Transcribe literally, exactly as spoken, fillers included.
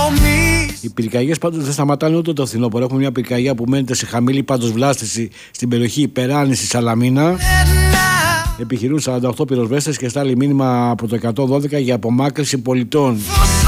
Οι πυρκαγιές πάντως δεν σταματάνε ούτε το φθινόπωρο. Έχουμε μια πυρκαγιά που μένεται σε χαμηλή πάντως βλάστηση στην περιοχή Περάνηση Σαλαμίνα. Επιχειρούν σαράντα οκτώ πυροσβέστες και στάλει μήνυμα από το εκατόν δώδεκα για απομάκρυνση πολιτών.